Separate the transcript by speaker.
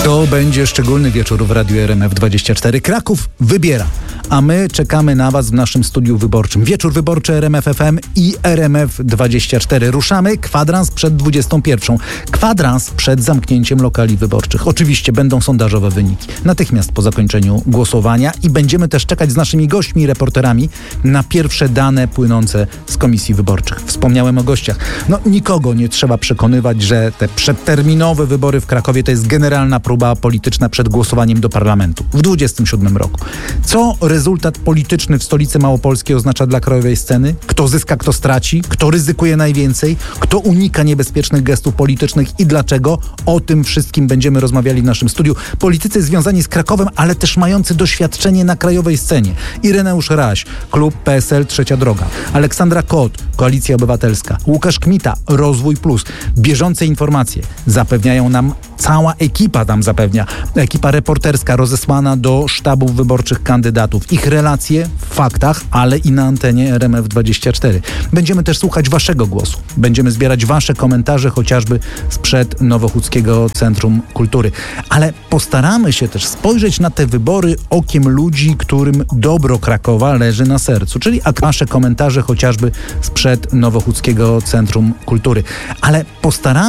Speaker 1: To będzie szczególny wieczór w Radiu RMF24. Kraków wybiera, a my czekamy na Was w naszym studiu wyborczym. Wieczór wyborczy RMF FM i RMF24. Ruszamy kwadrans przed 21. Kwadrans przed zamknięciem lokali wyborczych. Oczywiście będą sondażowe wyniki natychmiast po zakończeniu głosowania i będziemy też czekać z naszymi gośćmi i reporterami na pierwsze dane płynące z komisji wyborczych. Wspomniałem o gościach. Nikogo nie trzeba przekonywać, że te przedterminowe wybory w Krakowie to jest generalna próba polityczna przed głosowaniem do parlamentu w 27 roku. Co rezultat polityczny w stolicy Małopolskiej oznacza dla krajowej sceny? Kto zyska, kto straci? Kto ryzykuje najwięcej? Kto unika niebezpiecznych gestów politycznych i dlaczego? O tym wszystkim będziemy rozmawiali w naszym studiu. Politycy związani z Krakowem, ale też mający doświadczenie na krajowej scenie. Ireneusz Raś, klub PSL Trzecia Droga. Aleksandra Kot, Koalicja Obywatelska. Łukasz Kmita, Rozwój Plus. Bieżące informacje zapewniają nam cała ekipa zapewnia. Ekipa reporterska rozesłana do sztabów wyborczych kandydatów. Ich relacje w faktach, ale i na antenie RMF24. Będziemy też słuchać Waszego głosu. Będziemy zbierać Wasze komentarze, chociażby sprzed Nowochódzkiego Centrum Kultury. Ale postaramy się też spojrzeć na te wybory okiem ludzi, którym dobro Krakowa leży na sercu. Czyli Wasze komentarze, chociażby sprzed Nowochódzkiego Centrum Kultury. Ale postaramy